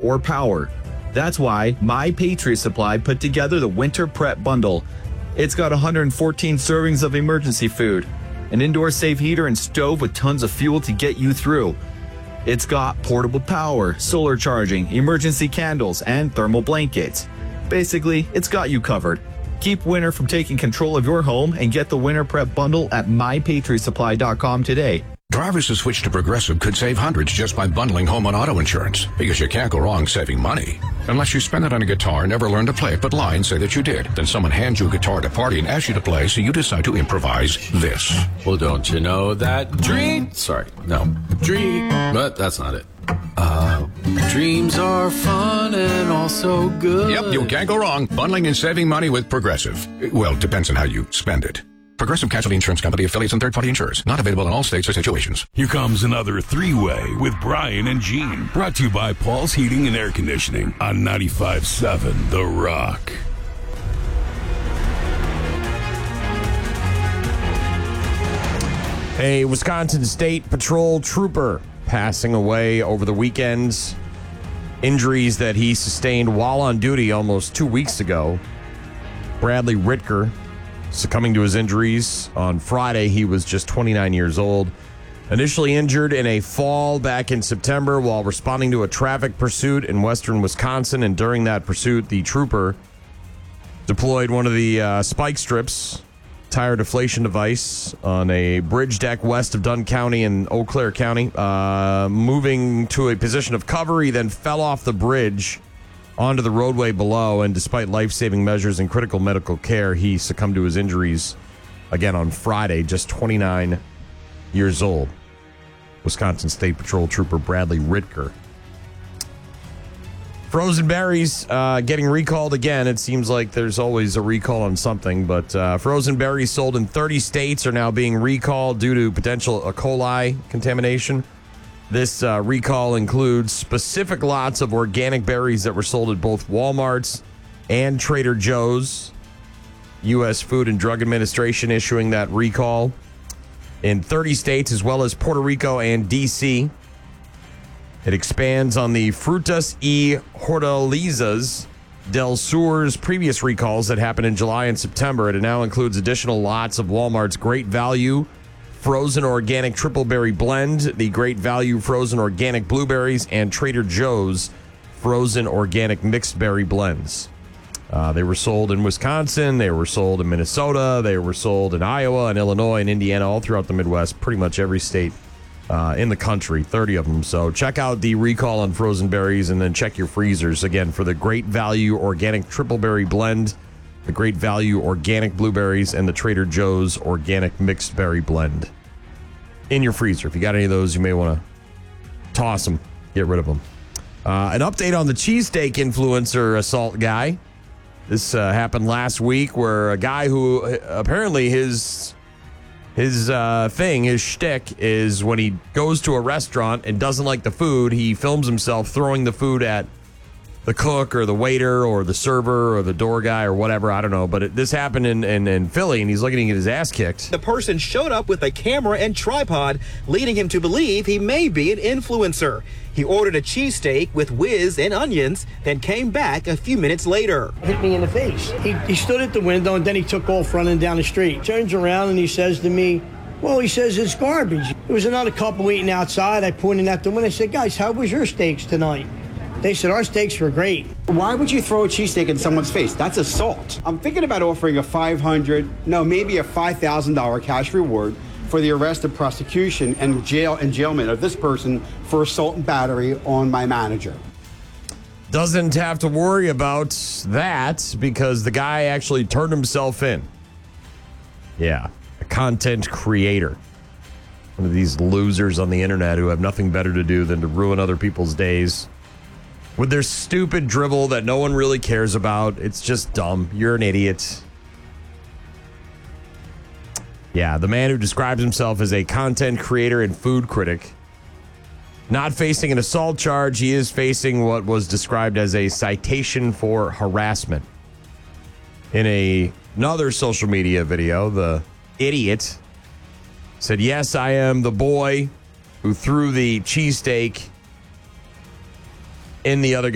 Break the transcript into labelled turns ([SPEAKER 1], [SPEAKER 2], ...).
[SPEAKER 1] or power. That's why My Patriot Supply put together the Winter Prep Bundle. It's got 114 servings of emergency food, an indoor safe heater and stove with tons of fuel to get you through. It's got portable power, solar charging, emergency candles, and thermal blankets. Basically, it's got you covered. Keep winter from taking control of your home and get the Winter Prep Bundle at mypatriotsupply.com today.
[SPEAKER 2] Drivers who switch to Progressive could save hundreds just by bundling home and auto insurance, because you can't go wrong saving money. Unless you spend it on a guitar and never learn to play it, but lie and say that you did. Then someone hands you a guitar at a party and asks you to play, so you decide to improvise this.
[SPEAKER 3] Well, don't you know that dream... But that's not it. Dreams are fun and also good.
[SPEAKER 2] Yep, you can't go wrong bundling and saving money with Progressive. Well, depends on how you spend it. Progressive Casualty Insurance Company, affiliates, and third-party insurers. Not available in all states or situations.
[SPEAKER 4] Here comes another three-way with Brian and Gene. Brought to you by Paul's Heating and Air Conditioning on 95.7 The Rock.
[SPEAKER 5] A Wisconsin State Patrol trooper passing away over the weekend. Injuries that he sustained while on duty almost 2 weeks ago. Bradley Ritker succumbing to his injuries on Friday. He was just 29 years old. Initially injured in a fall back in September while responding to a traffic pursuit in western Wisconsin. And during that pursuit, the trooper deployed one of the spike strips, tire deflation device, on a bridge deck west of Dunn County and Eau Claire County. Moving to a position of cover, he then fell off the bridge onto the roadway below, and despite life-saving measures and critical medical care, he succumbed to his injuries again on Friday, just 29 years old. Wisconsin State Patrol Trooper Bradley Ritker. Frozen berries getting recalled again. It seems like there's always a recall on something, but frozen berries sold in 30 states are now being recalled due to potential E. coli contamination. This recall includes specific lots of organic berries that were sold at both Walmart's and Trader Joe's. U.S. Food and Drug Administration issuing that recall in 30 states, as well as Puerto Rico and D.C. It expands on the Frutas y Hortalizas del Sur's previous recalls that happened in July and September. It now includes additional lots of Walmart's Great Value Frozen Organic Triple Berry Blend, the Great Value Frozen Organic Blueberries, and Trader Joe's Frozen Organic Mixed Berry Blends. They were sold in Wisconsin, they were sold in Minnesota, they were sold in Iowa and Illinois and Indiana, all throughout the Midwest, pretty much every state in the country, 30 of them. So check out the recall on frozen berries and then check your freezers, again, for the Great Value Organic Triple Berry Blend, the Great Value Organic Blueberries, and the Trader Joe's Organic Mixed Berry Blend in your freezer. If you got any of those, you may want to toss them, get rid of them. An update on the cheesesteak influencer assault guy. This happened last week, where a guy who apparently his shtick is when he goes to a restaurant and doesn't like the food, he films himself throwing the food at the cook or the waiter or the server or the door guy or whatever. I don't know. But this happened in Philly, and he's looking to get his ass kicked.
[SPEAKER 6] The person showed up with a camera and tripod, leading him to believe he may be an influencer. He ordered a cheesesteak with whiz and onions, then came back a few minutes later.
[SPEAKER 7] Hit me in the face. He stood at the window, and then he took off running down the street. Turns around, and he says to me, well, he says it's garbage. There was another couple eating outside. I pointed at the window. I said, guys, how was your steaks tonight? They said, our steaks were great.
[SPEAKER 8] Why would you throw a cheesesteak in someone's face? That's assault. I'm thinking about offering a maybe a $5,000 cash reward for the arrest and prosecution and jailment of this person for assault and battery on my manager.
[SPEAKER 5] Doesn't have to worry about that because the guy actually turned himself in. Yeah, a content creator. One of these losers on the internet who have nothing better to do than to ruin other people's days with their stupid drivel that no one really cares about. It's just dumb. You're an idiot. Yeah, the man who describes himself as a content creator and food critic, not facing an assault charge, he is facing what was described as a citation for harassment. In another social media video, the idiot said, yes, I am the boy who threw the cheesesteak in the other